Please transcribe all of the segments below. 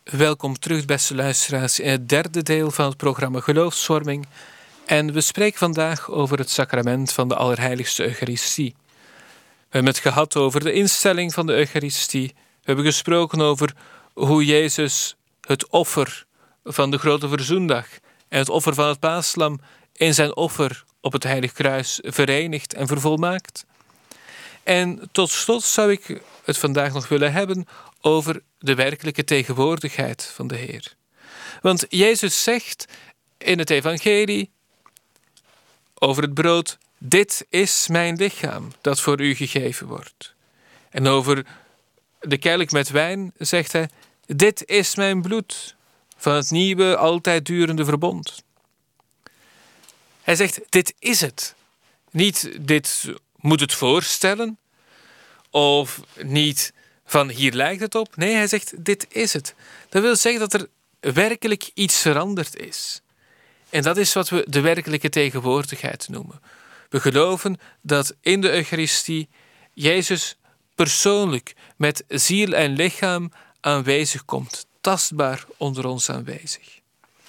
Welkom terug, beste luisteraars, in het derde deel van het programma Geloofsvorming. En we spreken vandaag over het sacrament van de Allerheiligste Eucharistie. We hebben het gehad over de instelling van de Eucharistie. We hebben gesproken over hoe Jezus het offer van de Grote Verzoendag en het offer van het Paaslam in zijn offer op het Heilig Kruis verenigt en vervolmaakt. En tot slot zou ik het vandaag nog willen hebben over de werkelijke tegenwoordigheid van de Heer. Want Jezus zegt in het evangelie over het brood: dit is mijn lichaam dat voor u gegeven wordt. En over de kelk met wijn zegt hij: dit is mijn bloed van het nieuwe, altijd durende verbond. Hij zegt: dit is het. Niet dit moet het voorstellen, of niet van hier lijkt het op. Nee, hij zegt: dit is het. Dat wil zeggen dat er werkelijk iets veranderd is. En dat is wat we de werkelijke tegenwoordigheid noemen. We geloven dat in de Eucharistie Jezus persoonlijk met ziel en lichaam aanwezig komt. Tastbaar onder ons aanwezig.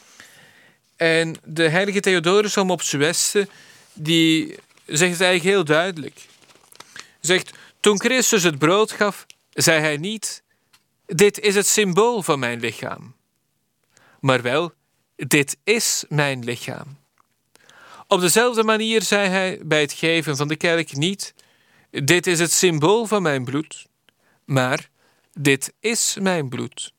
En de heilige Theodorus van Mopsueste, die zegt het eigenlijk heel duidelijk. Hij zegt: toen Christus het brood gaf, zei hij niet: dit is het symbool van mijn lichaam. Maar wel: dit is mijn lichaam. Op dezelfde manier zei hij bij het geven van de kelk niet: dit is het symbool van mijn bloed, maar dit is mijn bloed.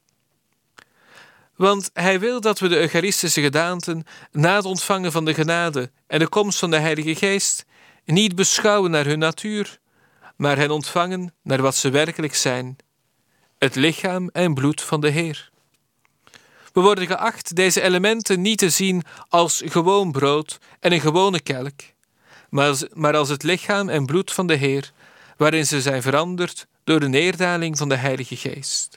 Want hij wil dat we de Eucharistische gedaanten na het ontvangen van de genade en de komst van de Heilige Geest niet beschouwen naar hun natuur, maar hen ontvangen naar wat ze werkelijk zijn: het lichaam en bloed van de Heer. We worden geacht deze elementen niet te zien als gewoon brood en een gewone kelk, maar als het lichaam en bloed van de Heer, waarin ze zijn veranderd door de neerdaling van de Heilige Geest.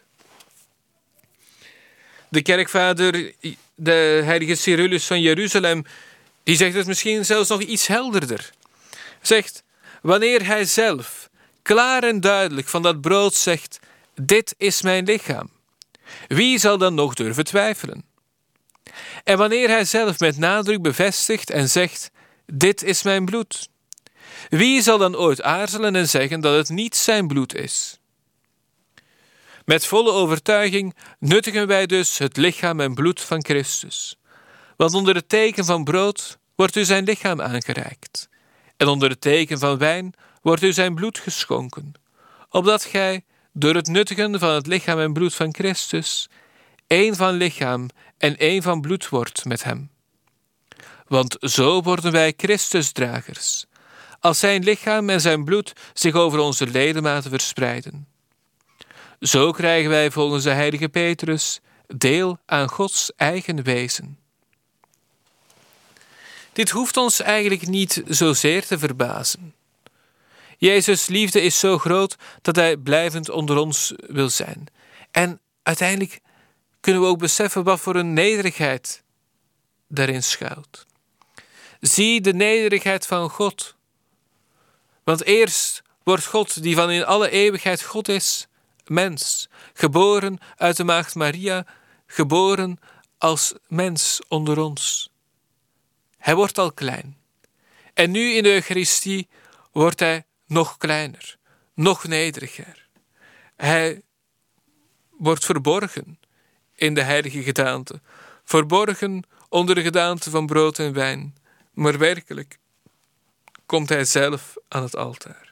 De kerkvader, de heilige Cyrillus van Jeruzalem, die zegt het misschien zelfs nog iets helderder. Zegt: wanneer hij zelf klaar en duidelijk van dat brood zegt: dit is mijn lichaam, wie zal dan nog durven twijfelen? En wanneer hij zelf met nadruk bevestigt en zegt: dit is mijn bloed, wie zal dan ooit aarzelen en zeggen dat het niet zijn bloed is? Met volle overtuiging nuttigen wij dus het lichaam en bloed van Christus. Want onder het teken van brood wordt u zijn lichaam aangereikt, en onder het teken van wijn wordt u zijn bloed geschonken, opdat gij, door het nuttigen van het lichaam en bloed van Christus, één van lichaam en één van bloed wordt met hem. Want zo worden wij Christusdragers, als zijn lichaam en zijn bloed zich over onze ledematen verspreiden. Zo krijgen wij volgens de heilige Petrus deel aan Gods eigen wezen. Dit hoeft ons eigenlijk niet zozeer te verbazen. Jezus' liefde is zo groot dat hij blijvend onder ons wil zijn. En uiteindelijk kunnen we ook beseffen wat voor een nederigheid daarin schuilt. Zie de nederigheid van God. Want eerst wordt God, die van in alle eeuwigheid God is, mens, geboren uit de maagd Maria, geboren als mens onder ons. Hij wordt al klein. En nu in de Eucharistie wordt hij nog kleiner, nog nederiger. Hij wordt verborgen in de heilige gedaante, verborgen onder de gedaante van brood en wijn, maar werkelijk komt hij zelf aan het altaar.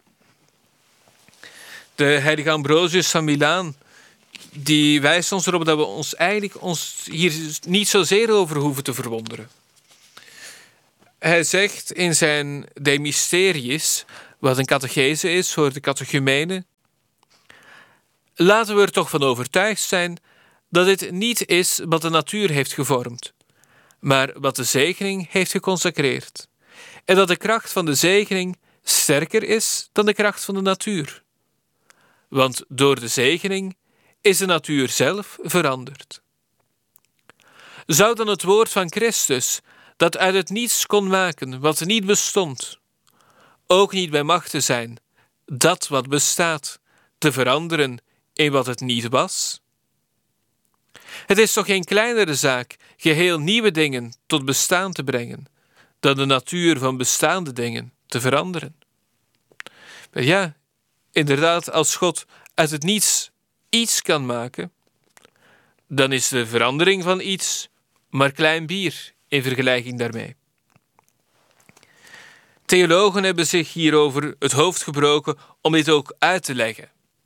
De heilige Ambrosius van Milaan, die wijst ons erop dat we ons hier niet zozeer over hoeven te verwonderen. Hij zegt in zijn De Mysteries, wat een catechese is voor de catechumenen: laten we er toch van overtuigd zijn dat dit niet is wat de natuur heeft gevormd, maar wat de zegening heeft geconsacreerd, en dat de kracht van de zegening sterker is dan de kracht van de natuur. Want door de zegening is de natuur zelf veranderd. Zou dan het woord van Christus, dat uit het niets kon maken wat niet bestond, ook niet bij machte zijn dat wat bestaat te veranderen in wat het niet was? Het is toch geen kleinere zaak geheel nieuwe dingen tot bestaan te brengen, dan de natuur van bestaande dingen te veranderen. Maar ja, inderdaad, als God uit het niets iets kan maken, dan is de verandering van iets maar klein bier in vergelijking daarmee. Theologen hebben zich hierover het hoofd gebroken om dit ook uit te leggen.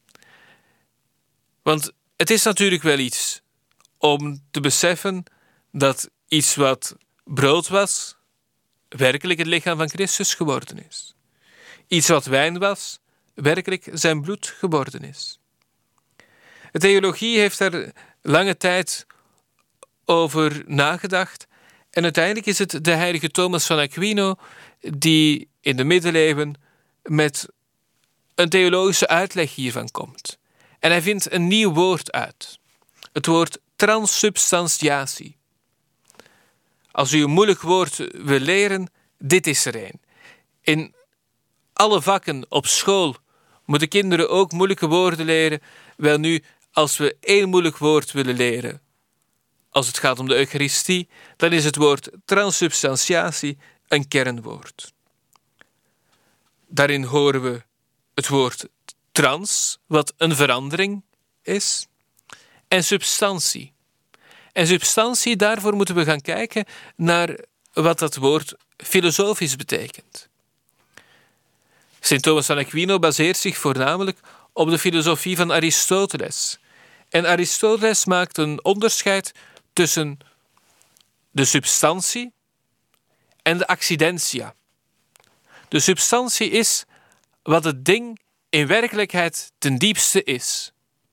Want het is natuurlijk wel iets om te beseffen dat iets wat brood was, werkelijk het lichaam van Christus geworden is. Iets wat wijn was, werkelijk zijn bloed geworden is. De theologie heeft daar lange tijd over nagedacht en uiteindelijk is het de heilige Thomas van Aquino die in de middeleeuwen met een theologische uitleg hiervan komt. En hij vindt een nieuw woord uit. Het woord transsubstantiatie. Als u een moeilijk woord wil leren, dit is er een. In alle vakken op school moeten kinderen ook moeilijke woorden leren. Wel nu, als we één moeilijk woord willen leren, als het gaat om de Eucharistie, dan is het woord transsubstantiatie een kernwoord. Daarin horen we het woord trans, wat een verandering is, en substantie. En substantie, daarvoor moeten we gaan kijken naar wat dat woord filosofisch betekent. Sint Thomas van Aquino baseert zich voornamelijk op de filosofie van Aristoteles. En Aristoteles maakt een onderscheid tussen de substantie en de accidentia. De substantie is wat het ding in werkelijkheid ten diepste is.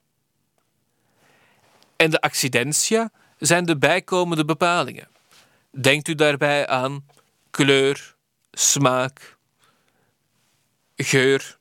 En de accidentia zijn de bijkomende bepalingen. Denkt u daarbij aan kleur, smaak, geur.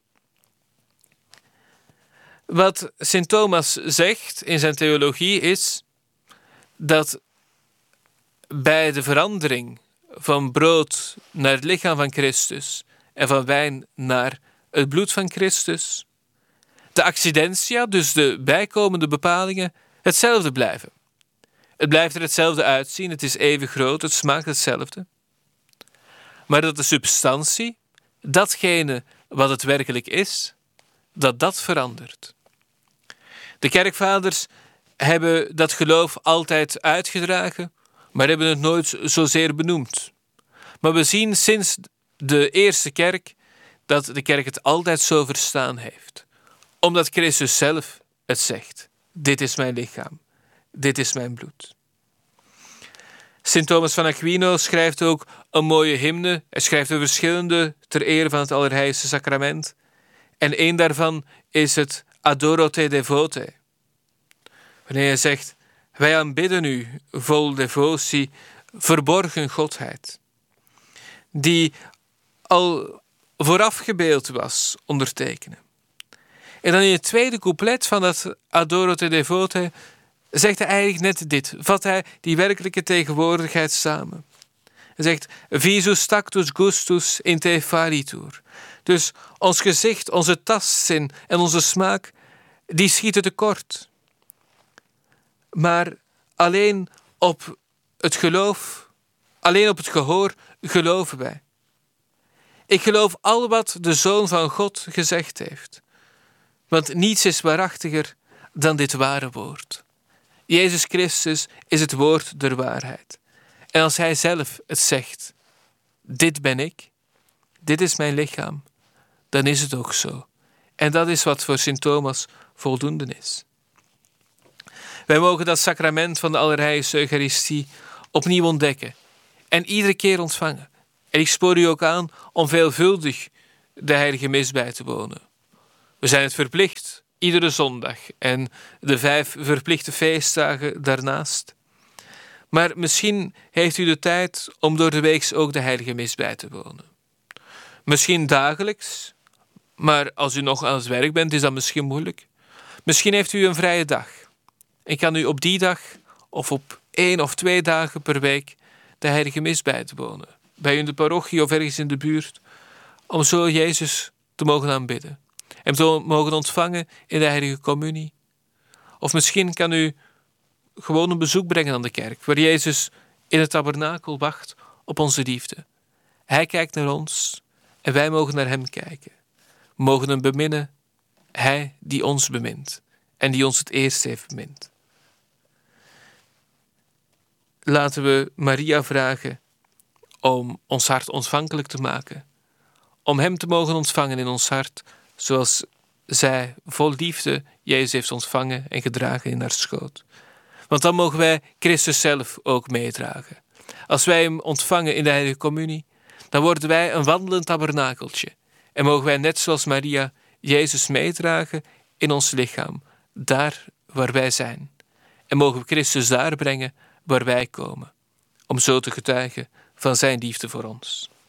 Wat Sint Thomas zegt in zijn theologie is dat bij de verandering van brood naar het lichaam van Christus en van wijn naar het bloed van Christus, de accidentia, dus de bijkomende bepalingen, hetzelfde blijven. Het blijft er hetzelfde uitzien, het is even groot, het smaakt hetzelfde. Maar dat de substantie, datgene wat het werkelijk is, dat verandert. De kerkvaders hebben dat geloof altijd uitgedragen, maar hebben het nooit zozeer benoemd. Maar we zien sinds de eerste kerk dat de kerk het altijd zo verstaan heeft. Omdat Christus zelf het zegt. Dit is mijn lichaam. Dit is mijn bloed. Sint Thomas van Aquino schrijft ook een mooie hymne. Hij schrijft er verschillende ter ere van het Allerheiligste Sacrament. En één daarvan is het Adoro te devote. Wanneer hij zegt, wij aanbidden u vol devotie, verborgen godheid. Die al voorafgebeeld was ondertekenen. En dan in het tweede couplet van dat Adoro te devote zegt hij eigenlijk net dit. Vat hij die werkelijke tegenwoordigheid samen. Hij zegt, visus tactus gustus in te faritur. Dus ons gezicht, onze tastzin en onze smaak, die schieten tekort. Maar alleen op het geloof, alleen op het gehoor geloven wij. Ik geloof al wat de Zoon van God gezegd heeft. Want niets is waarachtiger dan dit ware woord. Jezus Christus is het woord der waarheid. En als hij zelf het zegt, dit ben ik, dit is mijn lichaam, dan is het ook zo. En dat is wat voor Sint Thomas voldoende is. Wij mogen dat sacrament van de Allerheiligste Eucharistie opnieuw ontdekken en iedere keer ontvangen. En ik spoor u ook aan om veelvuldig de heilige mis bij te wonen. We zijn het verplicht, iedere zondag en de 5 verplichte feestdagen daarnaast. Maar misschien heeft u de tijd om door de week ook de heilige mis bij te wonen. Misschien dagelijks, maar als u nog aan het werk bent, is dat misschien moeilijk. Misschien heeft u een vrije dag en kan u op die dag of op 1 of 2 dagen per week de heilige mis bij te wonen. Bij u in de parochie of ergens in de buurt, om zo Jezus te mogen aanbidden. Hem te mogen ontvangen in de heilige communie. Of misschien kan u gewoon een bezoek brengen aan de kerk, waar Jezus in het tabernakel wacht op onze liefde. Hij kijkt naar ons en wij mogen naar hem kijken. We mogen hem beminnen, hij die ons bemint en die ons het eerst heeft bemind. Laten we Maria vragen om ons hart ontvankelijk te maken, om hem te mogen ontvangen in ons hart, zoals zij vol liefde Jezus heeft ontvangen en gedragen in haar schoot. Want dan mogen wij Christus zelf ook meedragen. Als wij hem ontvangen in de heilige communie, dan worden wij een wandelend tabernakeltje. En mogen wij net zoals Maria Jezus meedragen in ons lichaam, daar waar wij zijn. En mogen we Christus daar brengen waar wij komen, om zo te getuigen van zijn liefde voor ons.